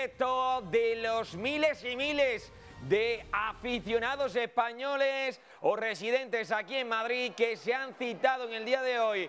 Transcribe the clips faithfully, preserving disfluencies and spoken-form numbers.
directo de los miles y miles de aficionados españoles o residentes aquí en Madrid que se han citado en el día de hoy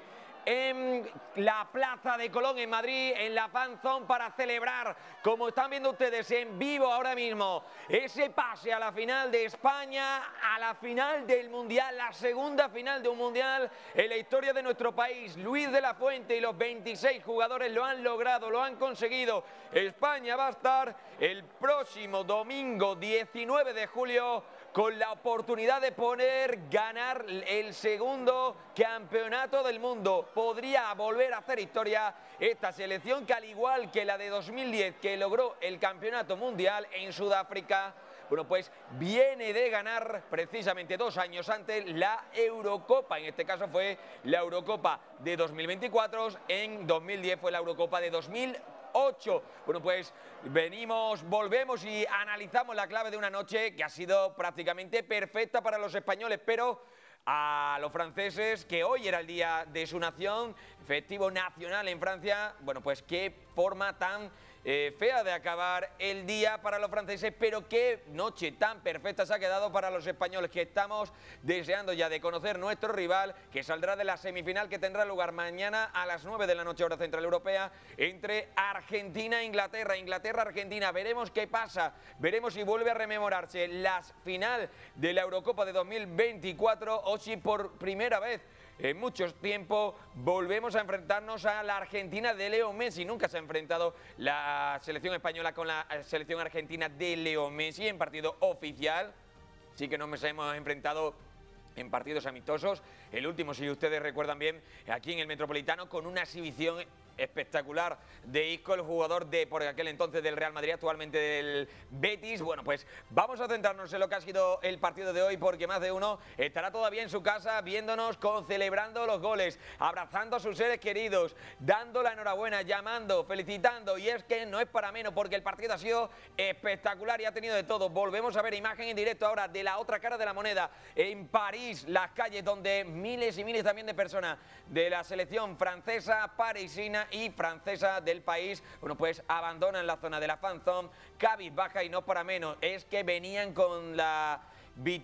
en la Plaza de Colón en Madrid, en la Fan Zone, para celebrar, como están viendo ustedes en vivo ahora mismo, ese pase a la final de España, a la final del Mundial, la segunda final de un Mundial en la historia de nuestro país. Luis de la Fuente y los veintiséis jugadores lo han logrado, lo han conseguido. España va a estar el próximo domingo diecinueve de julio con la oportunidad de poder ganar el segundo campeonato del mundo. Podría volver a hacer historia esta selección que, al igual que la de dos mil diez, que logró el campeonato mundial en Sudáfrica, bueno, pues viene de ganar precisamente dos años antes la Eurocopa. En este caso fue la Eurocopa de dos mil veinticuatro, en dos mil diez fue la Eurocopa de dos mil ocho. Bueno, pues venimos, volvemos y analizamos la clave de una noche que ha sido prácticamente perfecta para los españoles, pero a los franceses, que hoy era el día de su nación, festivo nacional en Francia, bueno, pues qué forma tan eh, fea de acabar el día para los franceses, pero qué noche tan perfecta se ha quedado para los españoles, que estamos deseando ya de conocer nuestro rival, que saldrá de la semifinal que tendrá lugar mañana a las nueve de la noche, hora central europea, entre Argentina e Inglaterra. Inglaterra-Argentina, veremos qué pasa, veremos si vuelve a rememorarse la final de la Eurocopa de dos mil veinticuatro o si por primera vez en mucho tiempo volvemos a enfrentarnos a la Argentina de Leo Messi. Nunca se ha enfrentado la selección española con la selección argentina de Leo Messi en partido oficial. Sí que nos hemos enfrentado en partidos amistosos. El último, si ustedes recuerdan bien, aquí en el Metropolitano, con una exhibición espectacular de Isco, el jugador de por aquel entonces del Real Madrid, actualmente del Betis. Bueno, pues vamos a centrarnos en lo que ha sido el partido de hoy, porque más de uno estará todavía en su casa viéndonos, con, celebrando los goles, abrazando a sus seres queridos, dando la enhorabuena, llamando, felicitando, y es que no es para menos, porque el partido ha sido espectacular y ha tenido de todo. Volvemos a ver imagen en directo ahora de la otra cara de la moneda, en París, las calles donde miles y miles también de personas de la selección francesa, parisina y francesa del país, bueno, pues abandonan la zona de la Fan Zone, cabizbaja, y no para menos, es que venían con la